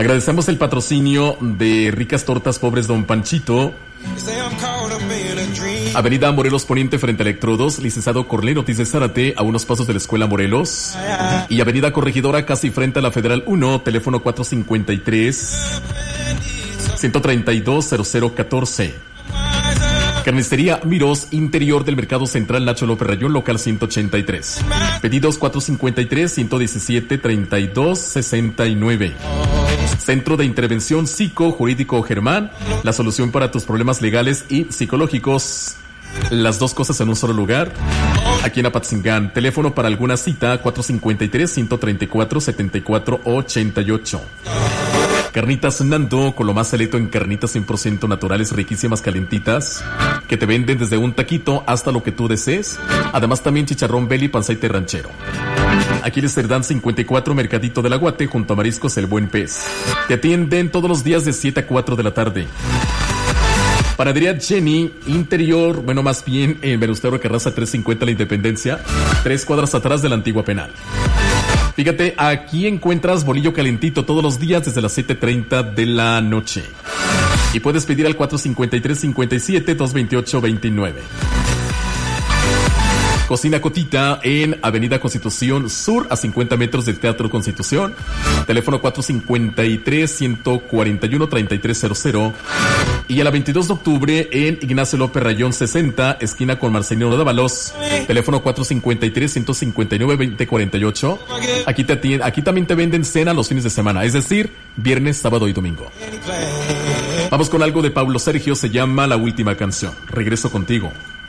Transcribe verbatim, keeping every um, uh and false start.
Agradecemos el patrocinio de Ricas Tortas Pobres Don Panchito. Avenida Morelos Poniente frente a Electrodos, licenciado Corlén Ortiz de Zárate, a unos pasos de la Escuela Morelos. Y Avenida Corregidora casi frente a la Federal uno, teléfono cuatro cinco tres, uno tres dos, cero cero uno cuatro. Carnicería Miros, interior del Mercado Central Nacho López Rayón, local ciento ochenta y tres. Pedidos cuatro cinco tres, uno uno siete, tres dos seis nueve. Centro de Intervención Psico-Jurídico Germán, la solución para tus problemas legales y psicológicos. Las dos cosas en un solo lugar. Aquí en Apatzingán. Teléfono para alguna cita cuatro cinco tres, uno tres cuatro, siete cuatro ocho ocho. Carnitas Nando, con lo más selecto en carnitas cien por ciento naturales, riquísimas, calentitas, que te venden desde un taquito hasta lo que tú desees. Además también chicharrón belly, panceite ranchero. Aquí en Cerdán cincuenta y cuatro, Mercadito del Aguate, junto a Mariscos El Buen Pez. Te atienden todos los días de siete a cuatro de la tarde. Panadería Jenny, interior, bueno, más bien en Venustiano Carranza trescientos cincuenta La Independencia, tres cuadras atrás de la antigua penal. Fíjate, aquí encuentras bolillo calentito todos los días desde las siete treinta de la noche. Y puedes pedir al cuatro cinco tres, cinco siete, dos dos ocho, dos nueve. Cocina Cotita en Avenida Constitución Sur, a cincuenta metros del Teatro Constitución. Teléfono cuatro cinco tres, uno cuatro uno, tres tres cero cero. Y a la veintidós de octubre en Ignacio López Rayón sesenta, esquina con Marcelino Dávalos. Teléfono cuatro cinco tres, uno cinco nueve, dos cero cuatro ocho. Aquí, te atienden, aquí también te venden cena los fines de semana, es decir, viernes, sábado y domingo. Vamos con algo de Pablo Sergio, se llama La Última Canción. Regreso contigo.